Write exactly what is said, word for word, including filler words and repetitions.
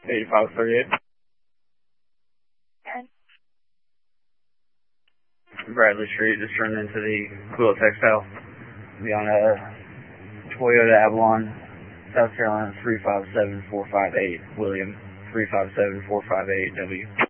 eighty-five thirty-eight. Bradley Street, just turned into the Quill Textile. Be on a Toyota Avalon, South Carolina three five seven four five eight, William three five seven four five eight W.